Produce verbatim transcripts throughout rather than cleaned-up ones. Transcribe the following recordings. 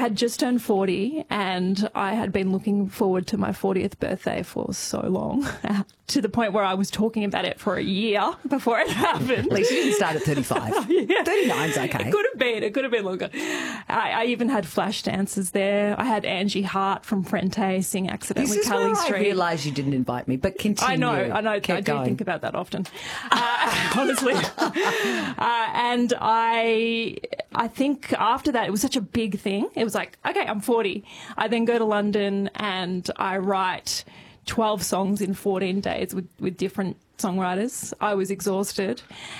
had just turned forty, and I had been looking forward to my fortieth birthday for so long, to the point where I was talking about it for a year before it happened. At least you didn't start at thirty-five. Yeah. thirty-nine's okay. It could have been. It could have been longer. I, I even had flash dances there. I had Angie Hart from Frente sing Accidentally This is Cully where Street. I realised you didn't invite me, but continue. I know, I know. Keep I do going. think about that often, uh, honestly. uh, and I, I think after that, it was such a big thing. It was like, okay, I'm forty. I then go to London and I write twelve songs in fourteen days with, with different songwriters. I was exhausted,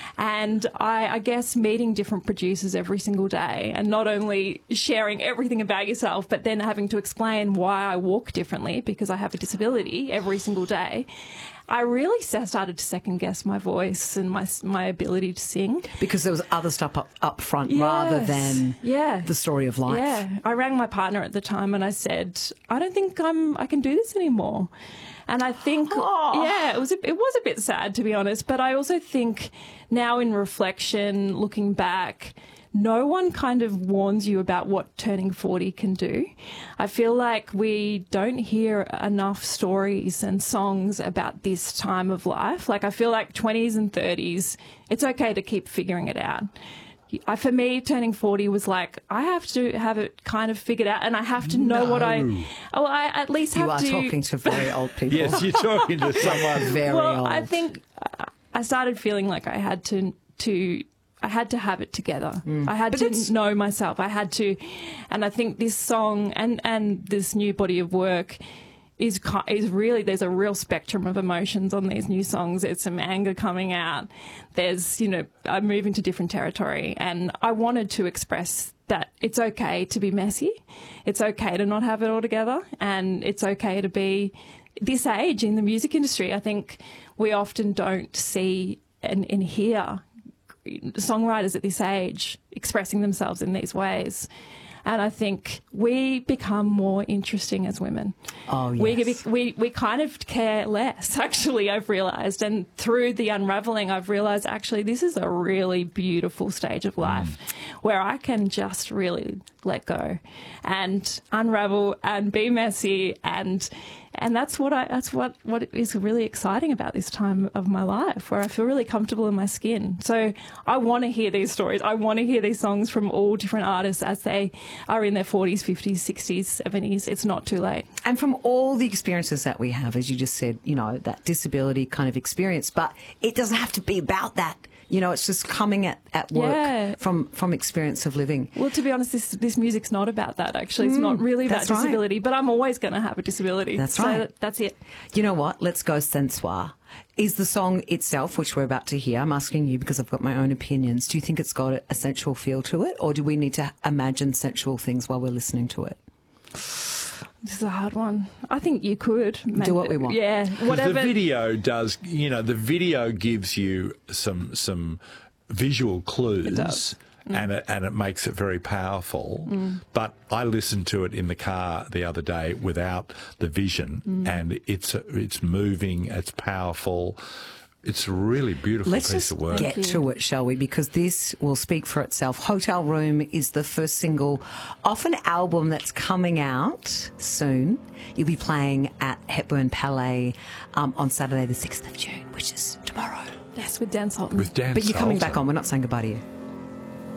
and I, I guess meeting different producers every single day, and not only sharing everything about yourself, but then having to explain why I walk differently because I have a disability every single day. I really started to second guess my voice and my my ability to sing. Because there was other stuff up, up front Yes. rather than yeah. the story of life. Yeah. I rang my partner at the time and I said, I don't think I'm I can do this anymore. And I think, Oh. yeah, it was a, it was a bit sad, to be honest. But I also think now in reflection, looking back, no one kind of warns you about what turning forty can do. I feel like we don't hear enough stories and songs about this time of life. Like, I feel like twenties and thirties, it's okay to keep figuring it out. I, for me, turning forty was like, I have to have it kind of figured out, and I have to know No. what I, oh, I at least have You are to. talking to very old people. Yes, you're talking to someone. Very well, old. I think I started feeling like I had to to I had to have it together. I had But to it's- know myself. I had to, and I think this song and and this new body of work is ki- is really, there's a real spectrum of emotions on these new songs. There's some anger coming out. There's, you know, I'm moving to different territory, and I wanted to express that it's okay to be messy. It's okay to not have it all together, and it's okay to be this age in the music industry. I think we often don't see and, and hear songwriters at this age expressing themselves in these ways. And I think we become more interesting as women. Oh, yes. We, we, we kind of care less, actually, I've realised. And through the unravelling, I've realised, actually, this is a really beautiful stage of life where I can just really let go and unravel and be messy, and and that's what I that's what what is really exciting about this time of my life, where I feel really comfortable in my skin. So I want to hear these stories. I want to hear these songs from all different artists as they are in their forties, fifties, sixties, seventies. It's not too late. And from all the experiences that we have, as you just said, you know, that disability kind of experience, but it doesn't have to be about that. You know, it's just coming at, at work Yeah. from, from experience of living. Well, to be honest, this this music's not about that, actually. It's not really about that's right. disability, but I'm always going to have a disability. That's so right. that- that's it. You know what? Let's go sensoir. Is the song itself, which we're about to hear, I'm asking you because I've got my own opinions, do you think it's got a sensual feel to it, or do we need to imagine sensual things while we're listening to it? This is a hard one. I think you could. make what it- we want. Yeah, 'Cause whatever. the video does, you know, the video gives you some some visual clues. does. And it, and it makes it very powerful. But I listened to it in the car the other day without the vision, and it's it's moving, it's powerful. It's a really beautiful Let's piece just of work. get to it, shall we? Because this will speak for itself. Hotel Room is the first single off an album that's coming out soon. You'll be playing at Hepburn Palais um, on Saturday the sixth of June, which is tomorrow. Yes, with Dan Sultan. With Dan But you're coming back Sultan. on. We're not saying goodbye to you.